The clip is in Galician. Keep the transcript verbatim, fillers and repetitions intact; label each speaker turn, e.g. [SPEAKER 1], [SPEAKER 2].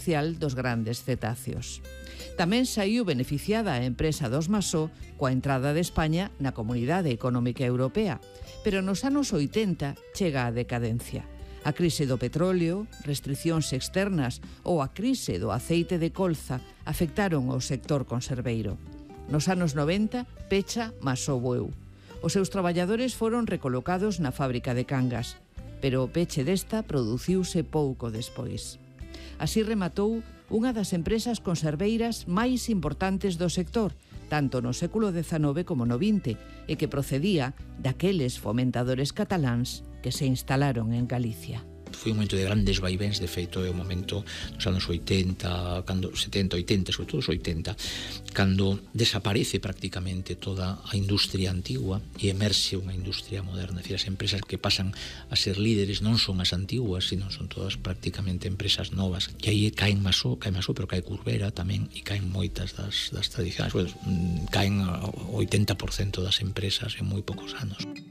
[SPEAKER 1] comercial dos grandes cetáceos. Tamén saiu beneficiada a empresa dos Masó coa entrada de España na Comunidade Económica Europea, pero nos anos oitenta chega a decadencia. A crise do petróleo, restricións externas ou a crise do aceite de colza afectaron ao sector conserveiro. Nos anos noventa, pecha Masó Bueu. Os seus traballadores foron recolocados na fábrica de Cangas, pero o peche desta produciuse pouco despois. Así rematou unha das empresas conserveiras máis importantes do sector, tanto no século dezanove como no vinte, e que procedía daqueles fomentadores cataláns que se instalaron en Galicia.
[SPEAKER 2] Foi un momento de grandes vaivens, de feito é o momento dos anos oitenta, cando setenta, oitenta, sobre todo os oitenta, cando desaparece prácticamente toda a industria antigua e emerxe unha industria moderna. É dicir, as empresas que pasan a ser líderes non son as antiguas, sino son todas prácticamente empresas novas. E aí caen Masó, cae Masó, pero cae Curbera tamén, e caen moitas das, das tradicionais. Bueno, caen o oitenta por cento das empresas en moi poucos anos.